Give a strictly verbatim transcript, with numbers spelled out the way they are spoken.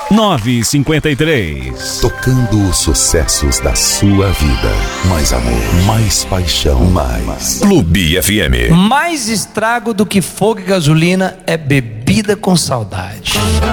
nove cinquenta e três. Tocando os sucessos da sua vida. Mais amor, mais paixão, mais. Clube F M. Mais estrago do que fogo e gasolina é bebida com saudade.